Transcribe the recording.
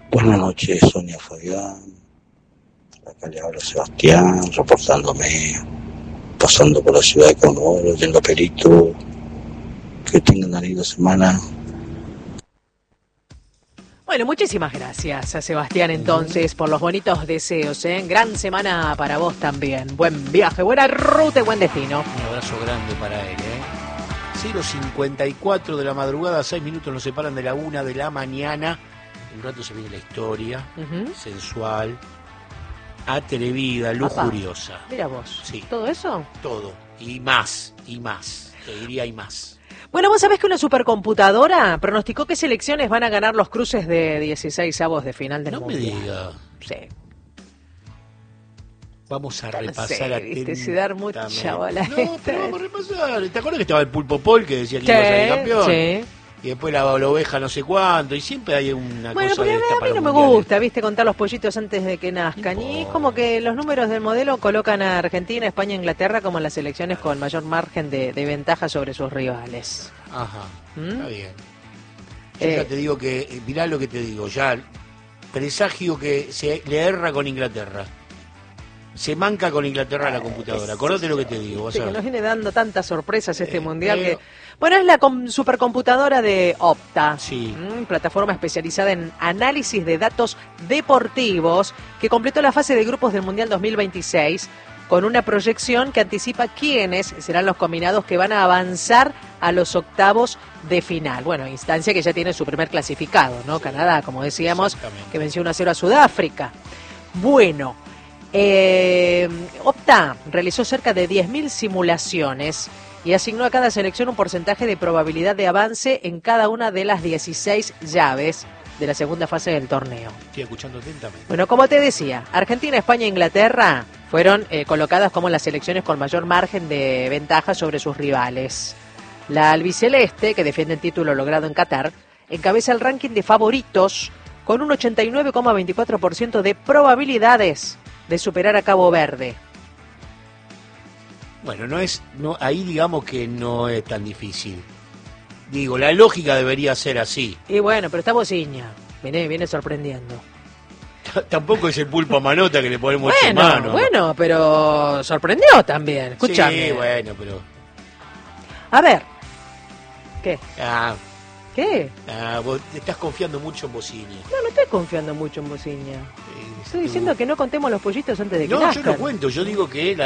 Buenas noches, Sonia Fabián. Acá le habla Sebastián, reportándome, pasando por la ciudad de Comodoro, yendo a Perito. Que tengan una linda semana. Bueno, muchísimas gracias a Sebastián entonces por los bonitos deseos, ¿eh? Gran semana para vos también. Buen viaje, buena ruta y buen destino. Un abrazo grande para él, ¿eh? 0:54 de la madrugada, 6 minutos nos separan de la 1 de la mañana. En un rato se viene la historia, sensual, atrevida, lujuriosa. Mira vos, sí. ¿Todo eso? Todo, y más, te diría y más. Bueno, vos sabés que una supercomputadora pronosticó qué selecciones van a ganar los cruces de 16avos de final del Mundial. No me diga. Sí. Vamos a repasar atentamente. Se dar mucha bola. No, pero vamos a repasar. ¿Te acuerdas que estaba el Pulpo Paul que decía que iba a salir campeón? Sí. Y después la oveja no sé cuánto, y siempre hay una bueno, cosa de esta a para mí no me mundiales. gusta, viste, contar los pollitos antes de que nazcan. Y como que los números del modelo colocan a Argentina, España e Inglaterra como las selecciones con mayor margen de ventaja sobre sus rivales. Ajá, está bien. Yo ya te digo que, mirá lo que te digo, ya presagio que se le erra con Inglaterra. Se manca con Inglaterra la computadora. Acordate lo que te digo. Que nos viene dando tantas sorpresas este mundial que... Bueno, es la supercomputadora de Opta, plataforma especializada en análisis de datos deportivos, que completó la fase de grupos del Mundial 2026 con una proyección que anticipa quiénes serán los combinados que van a avanzar a los octavos de final. Bueno, instancia que ya tiene su primer clasificado, ¿no? Sí. Canadá, como decíamos, que venció 1-0 a Sudáfrica. Bueno, Opta realizó cerca de 10.000 simulaciones y asignó a cada selección un porcentaje de probabilidad de avance en cada una de las 16 llaves de la segunda fase del torneo. Estoy escuchando atentamente. Bueno, como te decía, Argentina, España e Inglaterra fueron colocadas como las selecciones con mayor margen de ventaja sobre sus rivales. La albiceleste, que defiende el título logrado en Qatar, encabeza el ranking de favoritos con un 89,24% de probabilidades de superar a Cabo Verde. Bueno, ahí digamos que no es tan difícil. Digo, la lógica debería ser así. Y bueno, pero está Bociña, viene sorprendiendo. Tampoco es el Pulpo a Manota que le ponemos en mano. Bueno, pero sorprendió también, escúchame. Sí, bueno, pero... A ver, ¿qué? ¿Qué? Vos te estás confiando mucho en Bociña. No estoy confiando mucho en Bociña. Estoy diciendo que no contemos los pollitos antes de que nazcan. Yo no cuento, yo digo que